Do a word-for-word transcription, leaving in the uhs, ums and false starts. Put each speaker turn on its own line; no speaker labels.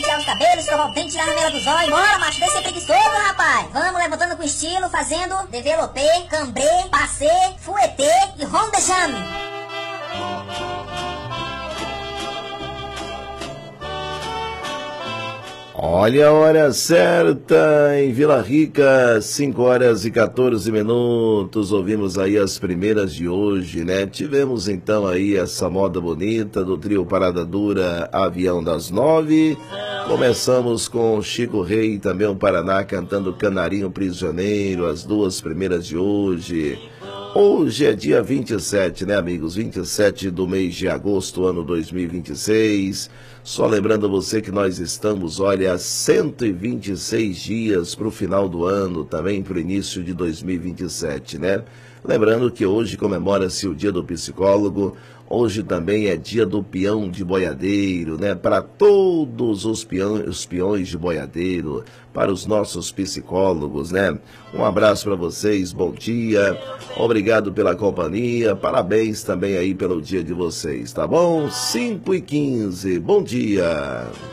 pentear os cabelos, escovar o dente, tirar a vela dos olhos. Bora, macho, deixa ser preguiçoso, rapaz. Vamos levantando com estilo, fazendo developê, cambrê, passê, fuetê e ronde de chame.
Olha a hora certa em Vila Rica, cinco horas e quatorze minutos. Ouvimos aí as primeiras de hoje, né? Tivemos então aí essa moda bonita do trio Parada Dura, Avião das Nove. Começamos com Chico Rei, também o Paraná, cantando Canarinho Prisioneiro, as duas primeiras de hoje. Hoje é dia vinte e sete, né, amigos? vinte e sete do mês de agosto, ano dois mil e vinte e seis. Só lembrando você que nós estamos, olha, cento e vinte e seis dias para o final do ano, também para o início de dois mil e vinte e sete, né? Lembrando que hoje comemora-se o Dia do Psicólogo, hoje também é dia do peão de boiadeiro, né? Para todos os, peão, os peões de boiadeiro, para os nossos psicólogos, né? Um abraço para vocês, bom dia, obrigado pela companhia, parabéns também aí pelo dia de vocês, tá bom? cinco e quinze, bom dia!